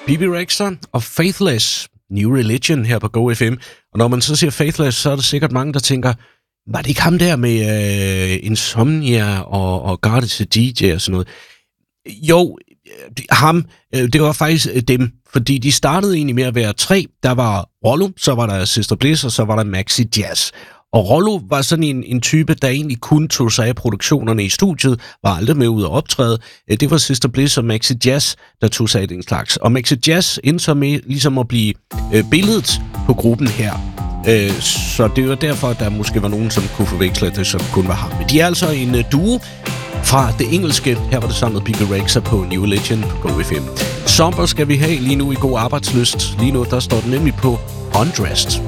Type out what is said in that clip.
Bebe Rexha og Faithless, New Religion her på Go FM. Og når man så siger Faithless, så er der sikkert mange, der tænker, var det ikke ham der med Insomnia og God is a DJ og sådan noget? Jo, ham, det var faktisk dem, fordi de startede egentlig med at være 3. Der var Rollo, så var der Sister Bliss, og så var der Maxi Jazz. Og Rollo var sådan en type, der egentlig kun tog sig af produktionerne i studiet, var aldrig med ud at optræde. Det var Sister Bliss og Maxi Jazz, der tog sig af den slags. Og Maxi Jazz endte så med ligesom at blive billedet på gruppen her. Så det var derfor, at der måske var nogen, som kunne forveksle det, som kun var ham. Men de er altså en duo fra det engelske. Her var det sammen med Bebe Rexha på New Religion på Go FM. Sommer skal vi have lige nu i god arbejdslyst. Lige nu, der står den nemlig på Undressed.